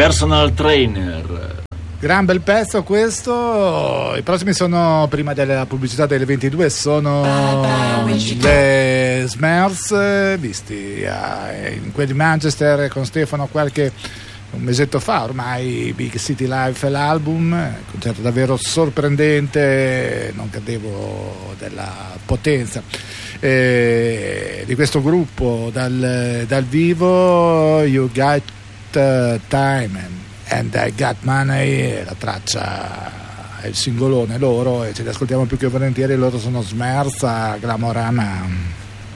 Personal Trainer. Gran bel pezzo questo. I prossimi sono, prima della pubblicità delle 22, sono le Smurfs, visti in quel di Manchester con Stefano un mesetto fa ormai. Big City Life è l'album, concerto davvero sorprendente, non cadevo della potenza di questo gruppo dal vivo. You Got Time and I Got Money, la traccia è il singolone loro, e ce li ascoltiamo più che volentieri. Loro sono Smurfs a Glamorama.